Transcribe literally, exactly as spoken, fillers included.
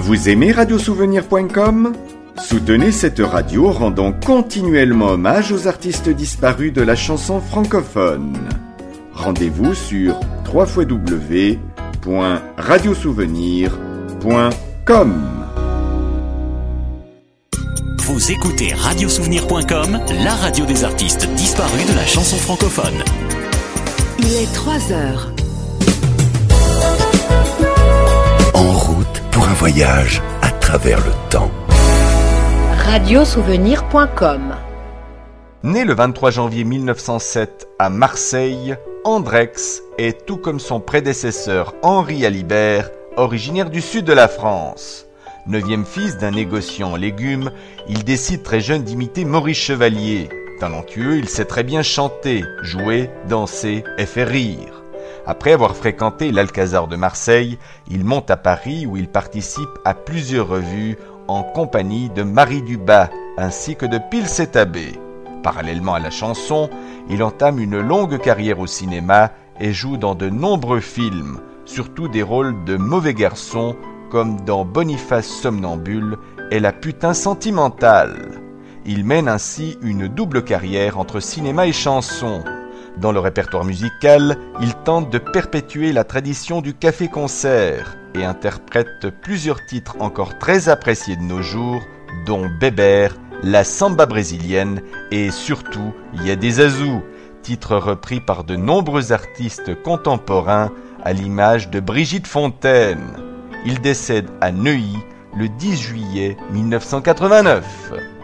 Vous aimez radiosouvenir point com ? Soutenez cette radio rendant continuellement hommage aux artistes disparus de la chanson francophone. Rendez-vous sur w w w point radiosouvenir point com. Vous écoutez radiosouvenir point com, la radio des artistes disparus de la chanson francophone. Il est trois heures. En route pour un voyage à travers le temps. radiosouvenir point com. Né le vingt-trois janvier mille neuf cent sept à Marseille, Andrex est, tout comme son prédécesseur Henri Alibert, originaire du sud de la France. Neuvième fils d'un négociant en légumes, il décide très jeune d'imiter Maurice Chevalier. Talentueux, il sait très bien chanter, jouer, danser et faire rire. Après avoir fréquenté l'Alcazar de Marseille, il monte à Paris où il participe à plusieurs revues en compagnie de Marie Dubas ainsi que de Pils et Tabé. Parallèlement à la chanson, il entame une longue carrière au cinéma et joue dans de nombreux films, surtout des rôles de mauvais garçon comme dans Boniface Somnambule et La putain sentimentale. Il mène ainsi une double carrière entre cinéma et chanson. Dans le répertoire musical, il tente de perpétuer la tradition du café-concert et interprète plusieurs titres encore très appréciés de nos jours, dont Bébert, la samba brésilienne et surtout Y a des Azous, titre repris par de nombreux artistes contemporains à l'image de Brigitte Fontaine. Il décède à Neuilly le dix juillet mille neuf cent quatre-vingt-neuf.